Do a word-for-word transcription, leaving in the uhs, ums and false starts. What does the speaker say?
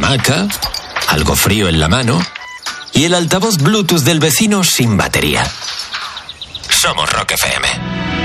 hamaca, algo frío en la mano y el altavoz Bluetooth del vecino sin batería. Somos Rock F M.